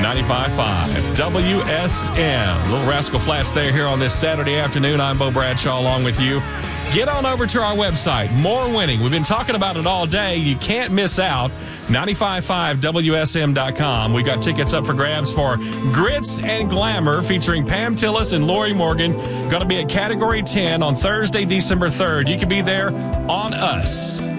95.5 WSM. Little Rascal Flatts there here on this Saturday afternoon. I'm Bo Bradshaw along with you. Get on over to our website, More Winning. We've been talking about it all day. You can't miss out. 955WSM.com. We've got tickets up for grabs for Grits and Glamour featuring Pam Tillis and Lori Morgan. Going to be at Category 10 on Thursday, December 3rd. You can be there on us.